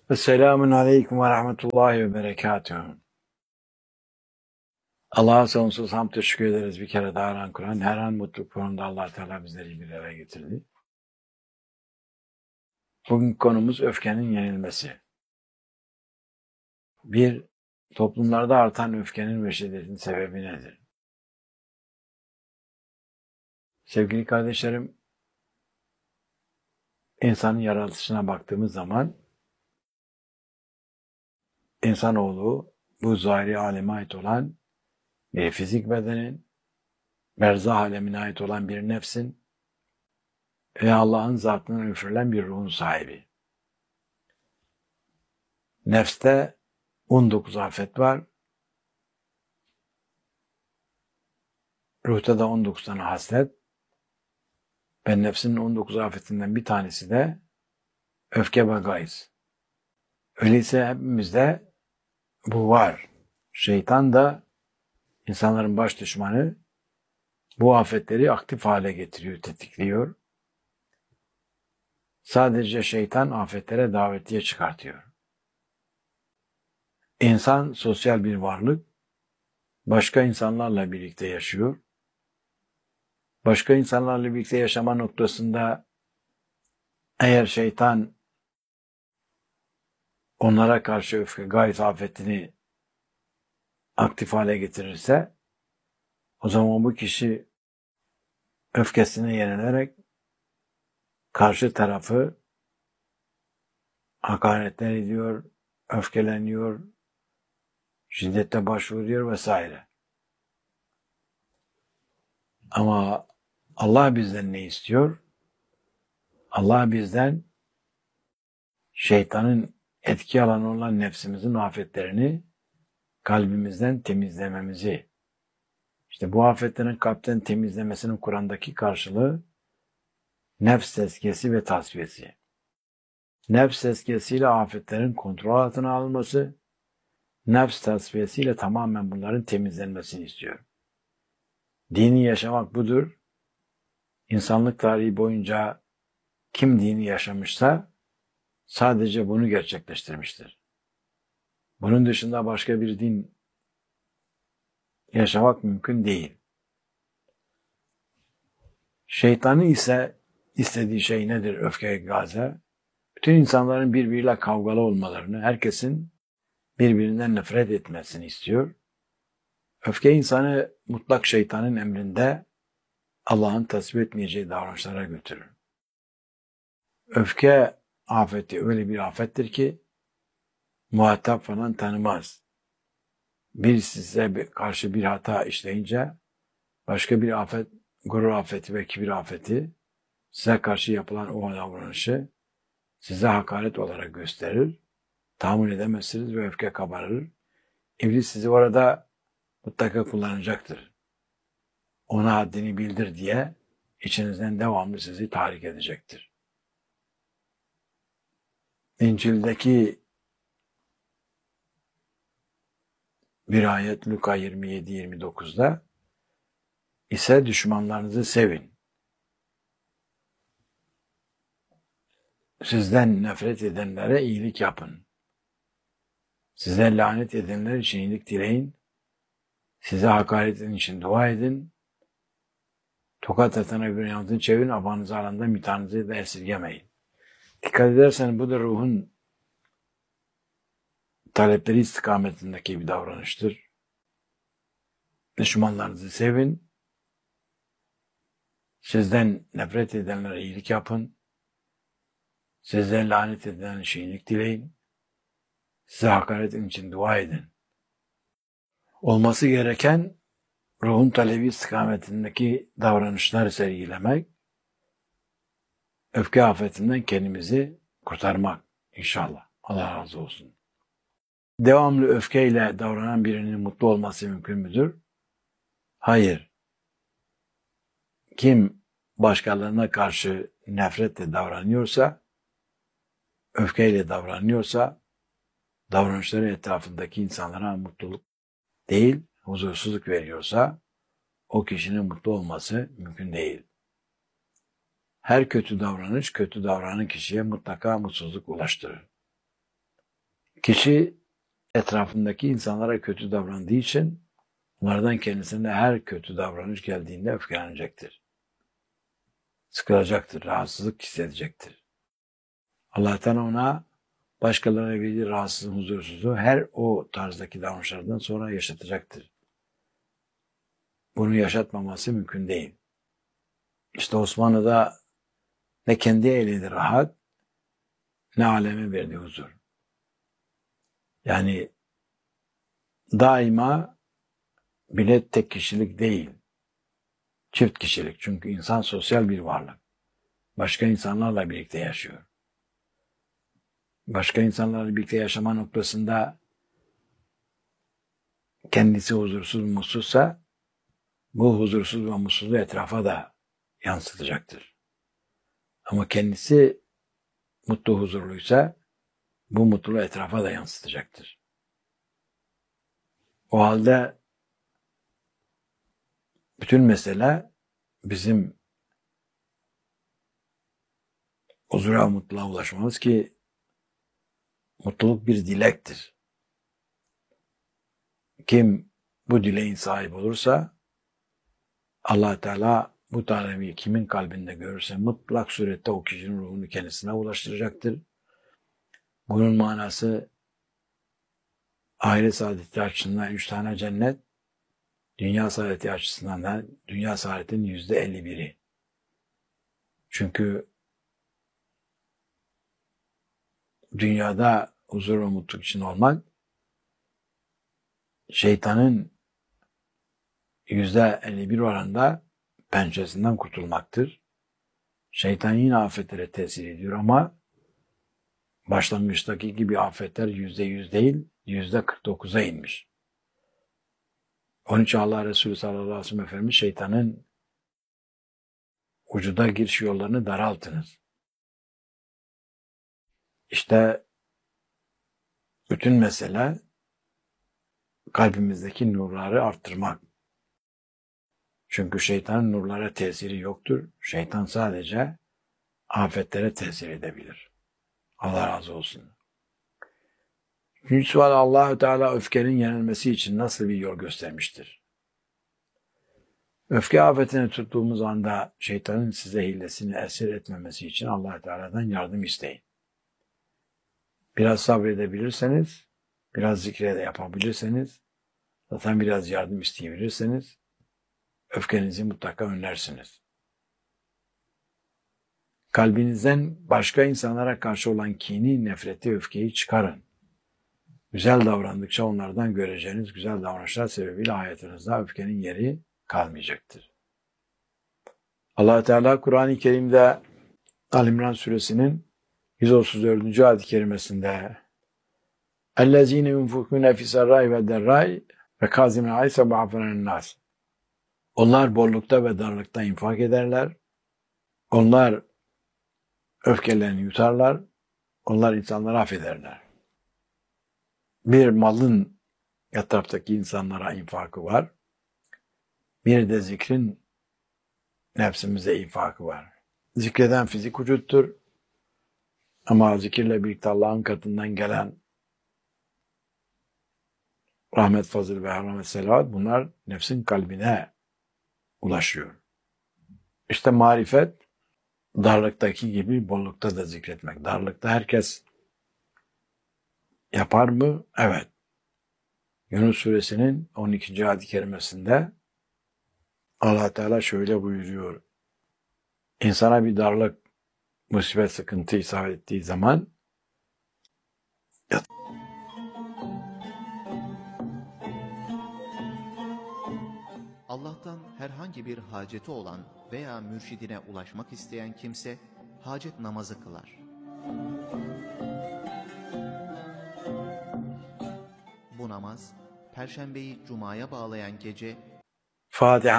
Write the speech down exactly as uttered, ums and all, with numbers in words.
Esselamun Aleyküm ve Rahmetullahi ve Berekatuhu. Allah'a sonsuz hamd teşekkür ederiz. Bir kere daha Kur'an Kur'an. Her an mutlu Kur'an'da Allah Teala bizleri bir araya getirdi. Bugün konumuz öfkenin yenilmesi. Bir, toplumlarda artan öfkenin ve şiddetin sebebi nedir? Sevgili kardeşlerim, insanın yaratılışına baktığımız zaman insanoğlu bu zahiri aleme ait olan bir fizik bedenin, berzah alemine ait olan bir nefsin ve Allah'ın zatından üfürülen bir ruhun sahibi. Nefste on dokuz afet var. Ruhta da on dokuz tane haslet. Ve nefsinin on dokuz afetinden bir tanesi de öfke ve gayz. Öyleyse hepimizde bu var. Şeytan da insanların baş düşmanı bu afetleri aktif hale getiriyor, tetikliyor. Sadece şeytan afetlere davetiye çıkartıyor. İnsan sosyal bir varlık, başka insanlarla birlikte yaşıyor. Başka insanlarla birlikte yaşama noktasında eğer şeytan onlara karşı öfke, gayz afetini aktif hale getirirse o zaman bu kişi öfkesine yenilerek karşı tarafı hakaretler ediyor, öfkeleniyor, şiddete başvuruyor vesaire. Ama Allah bizden ne istiyor? Allah bizden şeytanın etki alanı olan nefsimizin afetlerini kalbimizden temizlememizi. İşte bu afetlerin kalpten temizlemesinin Kur'an'daki karşılığı nefs tezkiyesi ve tasfiyesi. Nefs tezkiyesiyle afetlerin kontrol altına alınması, nefs tasfiyesiyle tamamen bunların temizlenmesini istiyor. Dini yaşamak budur. İnsanlık tarihi boyunca kim dini yaşamışsa sadece bunu gerçekleştirmiştir. Bunun dışında başka bir din yaşamak mümkün değil. Şeytanın ise istediği şey nedir? Öfke, gaze. Bütün insanların birbiriyle kavgalı olmalarını, herkesin birbirinden nefret etmesini istiyor. Öfke insanı mutlak şeytanın emrinde Allah'ın tasvip etmeyeceği davranışlara götürür. Öfke afeti öyle bir afettir ki muhatap falan tanımaz. Bir size karşı bir hata işleyince başka bir afet, gurur afeti ve kibir afeti size karşı yapılan o davranışı size hakaret olarak gösterir. Tahammül edemezsiniz ve öfke kabarır. İblis sizi orada mutlaka kullanacaktır. Ona haddini bildir diye içinizden devamlı sizi tahrik edecektir. İncil'deki bir ayet Luka yirmi yedi yirmi dokuzda ise düşmanlarınızı sevin. Sizden nefret edenlere iyilik yapın. Size lanet edenler için iyilik dileyin. Size hakaret eden için dua edin. Tokat atana bir yanıtını çevirin. Abanınızı alanda mitanınızı da esirgemeyin. Dikkat edersen bu da ruhun talepleri istikametindeki bir davranıştır. Düşmanlarınızı sevin. Sizden nefret edenlere iyilik yapın. Sizden lanet edilen için iyilik dileyin. Size hakaret eden için dua edin. Olması gereken ruhun talebi istikametindeki davranışlar sergilemek, öfke afetinden kendimizi kurtarmak inşallah. Allah razı olsun. Devamlı öfkeyle davranan birinin mutlu olması mümkün müdür? Hayır. Kim başkalarına karşı nefretle davranıyorsa, öfkeyle davranıyorsa, davranışları etrafındaki insanlara mutluluk değil, huzursuzluk veriyorsa, o kişinin mutlu olması mümkün değil. Her kötü davranış, kötü davranan kişiye mutlaka mutsuzluk ulaştırır. Kişi etrafındaki insanlara kötü davrandığı için onlardan kendisine her kötü davranış geldiğinde öfkelenecektir. Sıkılacaktır, rahatsızlık hissedecektir. Allah'tan ona başkalarına verdiği rahatsızlık, huzursuzluğu her o tarzdaki davranışlardan sonra yaşatacaktır. Bunu yaşatmaması mümkün değil. İşte Osmanlı'da ne kendi ehliydi rahat, ne aleme verdiği huzur. Yani daima bilet tek kişilik değil, çift kişilik. Çünkü insan sosyal bir varlık. Başka insanlarla birlikte yaşıyor. Başka insanlarla birlikte yaşama noktasında kendisi huzursuz, mutsuzsa bu huzursuz ve mutsuzluğu etrafa da yansıtacaktır. Ama kendisi mutlu, huzurluysa bu mutluluğu etrafa da yansıtacaktır. O halde bütün mesele bizim huzura, mutluluğa ulaşmamız ki mutluluk bir dilektir. Kim bu dileğin sahibi olursa Allah Teala bu talebi kimin kalbinde görürse mutlak surette o kişinin ruhunu kendisine ulaştıracaktır. Bunun manası ahiret saadeti açısından üç tane cennet, dünya saadeti açısından da dünya saadetinin yüzde elli biri. Çünkü dünyada huzur ve mutluluk için olmak şeytanın yüzde elli bir oranında pençesinden kurtulmaktır. Şeytan yine afetlere tesir ediyor ama başlangıçtaki gibi afetler yüzde yüz değil, yüzde kırk dokuza inmiş. Onun için Allah Resulü sallallahu aleyhi ve sellem Efendimiz şeytanın vücuda giriş yollarını daraltınız. İşte bütün mesele kalbimizdeki nurları arttırmak. Çünkü şeytanın nurlara tesiri yoktur. Şeytan sadece afetlere tesir edebilir. Allah razı olsun. Üçüncü sual, Allah-u Teala öfkenin yenilmesi için nasıl bir yol göstermiştir? Öfke afetine tuttuğumuz anda şeytanın size hilesini esir etmemesi için Allah-u Teala'dan yardım isteyin. Biraz sabredebilirseniz, biraz zikre de yapabilirseniz, zaten biraz yardım isteyebilirseniz, öfkenizi mutlaka önlersiniz. Kalbinizden başka insanlara karşı olan kini, nefreti, öfkeyi çıkarın. Güzel davrandıkça onlardan göreceğiniz güzel davranışlar sebebiyle hayatınızda öfkenin yeri kalmayacaktır. Allah Teala Kur'an-ı Kerim'de Ali İmran suresinin yüz otuz dördüncü ayet-i kerimesinde اَلَّذ۪ينَ يُنْفُقُونَ فِي سَرَّاءِ وَالدَّرَّاءِ وَكَاظِمِينَ الْغَيْظَ وَعَافِينَ عَنِ النَّاسِ. Onlar bollukta ve darlıkta infak ederler. Onlar öfkelerini yutarlar. Onlar insanları affederler. Bir malın etraftaki insanlara infakı var. Bir de zikrin nefsimize infakı var. Zikreden fizik vücuttur. Ama zikirle birlikte Allah'ın katından gelen rahmet, fazıl ve rahmet, selavat bunlar nefsin kalbine ulaşıyor. İşte marifet darlıktaki gibi bollukta da zikretmek. Darlıkta herkes yapar mı? Evet. Yunus suresinin on ikinci ayet-i kerimesinde Allah Teala şöyle buyuruyor. İnsana bir darlık, musibet, sıkıntı isabet ettiği zaman Allah'tan herhangi bir haceti olan veya mürşidine ulaşmak isteyen kimse hacet namazı kılar. Bu namaz, Perşembeyi Cuma'ya bağlayan gece Fatiha